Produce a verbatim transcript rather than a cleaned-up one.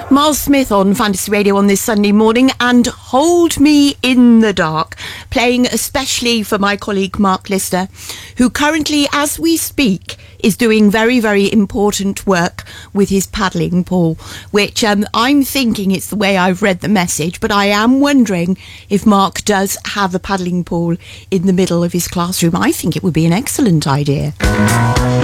Miles Smith on Fantasy Radio on this Sunday morning, and Hold Me in the Dark, playing especially for my colleague Mark Lister, who currently, as we speak, is doing very, very important work with his paddling pool, which um, I'm thinking it's the way I've read the message, but I am wondering if Mark does have a paddling pool in the middle of his classroom. I think it would be an excellent idea.